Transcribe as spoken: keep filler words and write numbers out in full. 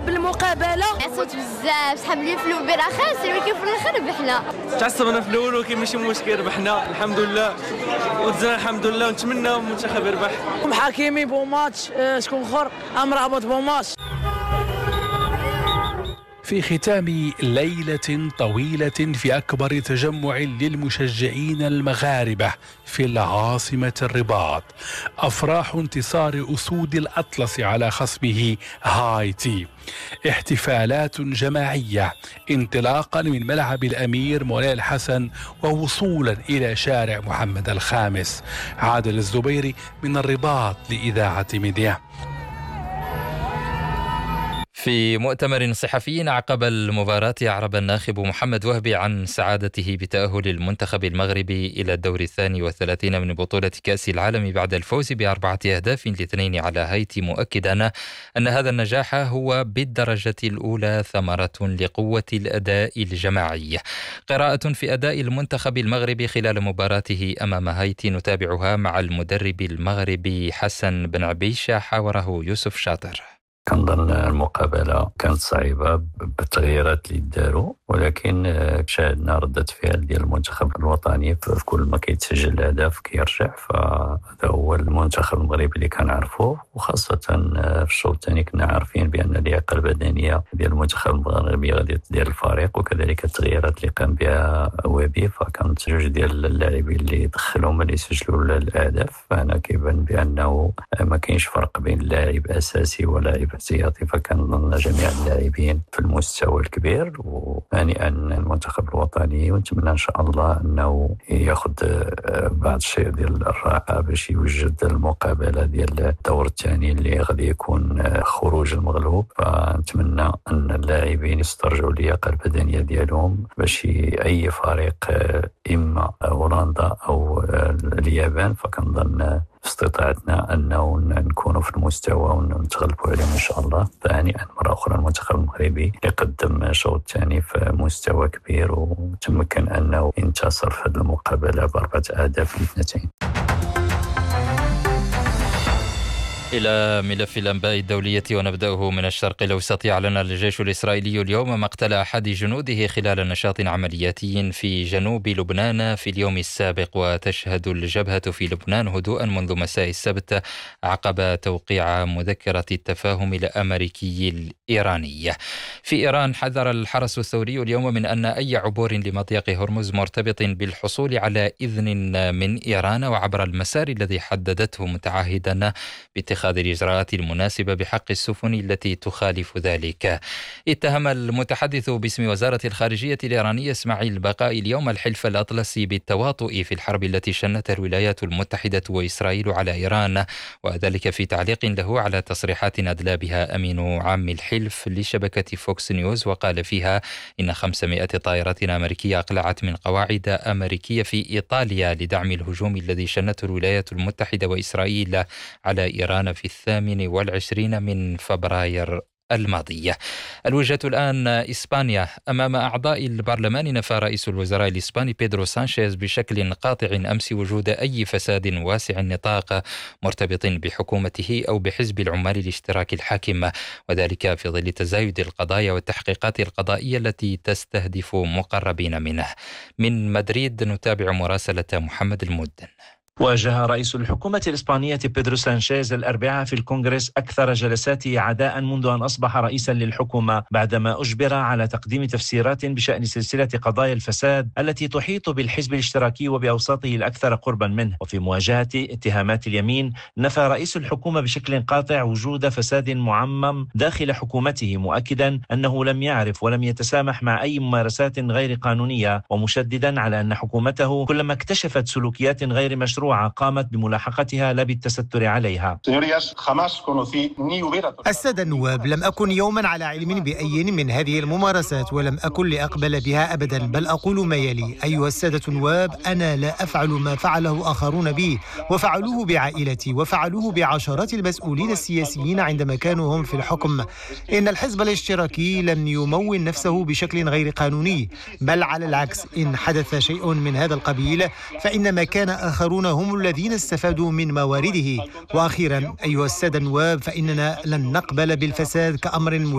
بالمقابله. صوت بزاف شحال ملي في الاول رخيص ولكن في الاخر ربحنا. تعصبنا في الاول ولكن ماشي مشكل، ربحنا الحمد لله وتزنا الحمد لله، ونتمنى المنتخب يربح. حكيمي بون ماتش، شكون اخر امرابط بون ماتش. في ختام ليلة طويلة في أكبر تجمع للمشجعين المغاربة في العاصمة الرباط، أفراح انتصار أسود الأطلس على خصمه هايتي، احتفالات جماعية انطلاقا من ملعب الأمير مولاي الحسن ووصولا إلى شارع محمد الخامس. عادل الزبيري من الرباط لإذاعة ميديا. في مؤتمر صحفي عقب المباراة أعرب الناخب محمد وهبي عن سعادته بتأهل المنتخب المغربي إلى الدور الثاني والثلاثين من بطولة كأس العالم بعد الفوز بأربعة أهداف لاثنين على هايتي، مؤكدا أن هذا النجاح هو بالدرجة الأولى ثمرة لقوة الأداء الجماعي. قراءة في أداء المنتخب المغربي خلال مباراته أمام هايتي نتابعها مع المدرب المغربي حسن بن عبيشة، حاوره يوسف شاطر. كنظن المقابلة كانت صعيبة بالتغييرات اللي داروا، ولكن شاهدنا ردة فعل ديال المنتخب الوطني في كل ما كيتسجل هدف كيرجع، فهذا هو المنتخب المغربي اللي كنعرفوه. وخاصة في الشوط الثاني كنا عارفين بأن اللياقة البدنية ديال المنتخب المغربي غادي تدير الفريق، وكذلك التغييرات اللي قام بها وهبي، فكانت جوج ديال اللاعبين اللي دخلهم اللي سجلوا الاهداف. فانا كيبان بانه ما كاينش فرق بين لاعب اساسي ولاعب احتياطي، فكنظن جميع اللاعبين في المستوى الكبير، وهنيئا المنتخب الوطني، ونتمنى ان شاء الله انه ياخذ بعض الشيء ديال الراحه باش يوجد المقابله ديال الدور الثاني اللي غادي يكون خروج المغلوب. فنتمنى ان اللاعبين يسترجعوا اللياقه البدنيه ديالهم باش اي فريق اما هولندا او اليابان، فكنظن في استطاعتنا أنه نكون في المستوى ونتغلبوا عليهم إن شاء الله. فهنيئا مرة أخرى المنتخب المغربي يقدم شوط ثاني في مستوى كبير، وتمكن أنه ينتصر في هذه المقابلة بأربعة أهداف لاثنتين. إلى ملف الأنباء الدولية ونبدأه من الشرق الأوسط. أعلن الجيش الإسرائيلي اليوم مقتل أحد جنوده خلال نشاط عملياتي في جنوب لبنان في اليوم السابق، وتشهد الجبهة في لبنان هدوءا منذ مساء السبت عقب توقيع مذكرة التفاهم الأمريكي الإيراني. في إيران حذر الحرس الثوري اليوم من أن أي عبور لمضيق هرمز مرتبط بالحصول على إذن من إيران وعبر المسار الذي حددته، متعهدا باتخاذ هذه الإجراءات المناسبة بحق السفن التي تخالف ذلك. اتهم المتحدث باسم وزارة الخارجية الإيرانية إسماعيل بقائي اليوم الحلف الأطلسي بالتواطؤ في الحرب التي شنتها الولايات المتحدة وإسرائيل على إيران، وذلك في تعليق له على تصريحات أدلى بها أمين عام الحلف لشبكة فوكس نيوز، وقال فيها إن خمسمائة طائرة أمريكية أقلعت من قواعد أمريكية في إيطاليا لدعم الهجوم الذي شنته الولايات المتحدة وإسرائيل على إيران في الثامن والعشرين من فبراير الماضية. الوجهة الآن إسبانيا. أمام أعضاء البرلمان نفى رئيس الوزراء الإسباني بيدرو سانشيز بشكل قاطع أمس وجود أي فساد واسع النطاق مرتبط بحكومته أو بحزب العمال الاشتراكي الحاكم، وذلك في ظل تزايد القضايا والتحقيقات القضائية التي تستهدف مقربين منه. من مدريد نتابع مراسلة محمد المدن. واجه رئيس الحكومة الإسبانية بيدرو سانشيز الأربعاء في الكونغرس أكثر جلساته عداء منذ أن أصبح رئيسا للحكومة، بعدما أجبر على تقديم تفسيرات بشأن سلسلة قضايا الفساد التي تحيط بالحزب الاشتراكي وبأوساطه الأكثر قربا منه. وفي مواجهة اتهامات اليمين نفى رئيس الحكومة بشكل قاطع وجود فساد معمم داخل حكومته، مؤكدا أنه لم يعرف ولم يتسامح مع أي ممارسات غير قانونية، ومشددا على أن حكومته كلما اكتشفت سلوكيات غير مشروعة قامت بملاحقتها لا بالتستر عليها. السادة النواب، لم أكن يوما على علم بأي من هذه الممارسات، ولم أكن لأقبل بها أبدا، بل أقول ما يلي: أيها السادة النواب، أنا لا أفعل ما فعله آخرون بي، وفعلوه بعائلتي، وفعلوه بعشرات المسؤولين السياسيين عندما كانوا هم في الحكم. إن الحزب الاشتراكي لم يمول نفسه بشكل غير قانوني، بل على العكس، إن حدث شيء من هذا القبيل فإنما كان آخرون هم الذين استفادوا من موارده. وأخيرا أيها السادة النواب، فإننا لن نقبل بالفساد كأمر